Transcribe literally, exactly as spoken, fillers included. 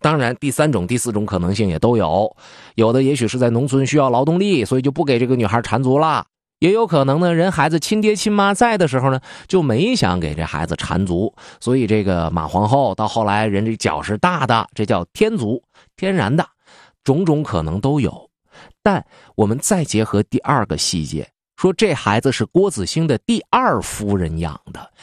当然第三种第四种可能性也都有，有的也许是在农村需要劳动力，所以就不给这个女孩缠足了，也有可能呢人孩子亲爹亲妈在的时候呢就没想给这孩子缠足，所以这个马皇后到后来人这脚是大的，这叫天足，天然的，种种可能都有。但我们再结合第二个细节，说这孩子是郭子兴的第二夫人养的，